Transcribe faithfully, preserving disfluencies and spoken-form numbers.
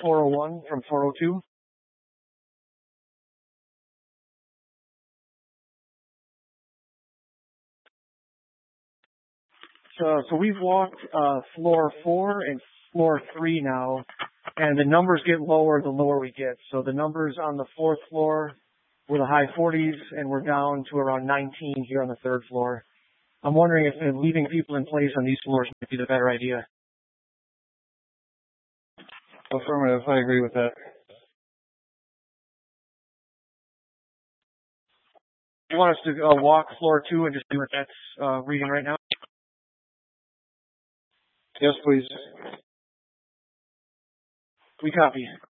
four oh one from four oh two. So, so we've walked uh, floor four and floor three now, and the numbers get lower the lower we get. So the numbers on the fourth floor were the high forties, and we're down to around nineteen here on the third floor. I'm wondering if uh, leaving people in place on these floors might be the better idea. Affirmative. I agree with that. You want us to uh, walk floor two and just see what that's uh, reading right now? Yes, please. We copy.